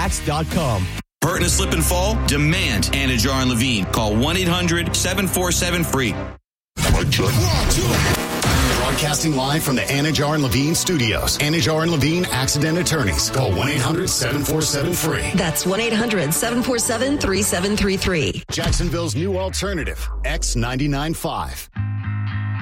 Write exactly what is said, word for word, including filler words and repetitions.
max dot com. Hurt in a slip and fall? Demand Anajar and Levine. Call one eight hundred seven four seven free. Broadcasting live from the Anajar and Levine studios. Anajar and Levine Accident Attorneys. Call one eight hundred seven four seven free. That's one eight hundred seven four seven three seven three three. Jacksonville's new alternative, X ninety-nine point five.